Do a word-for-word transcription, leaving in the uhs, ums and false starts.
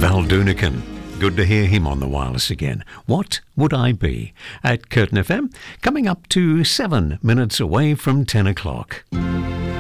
Val Doonican. Good to hear him on the wireless again. What would I be? At Curtin F M, coming up to seven minutes away from ten o'clock.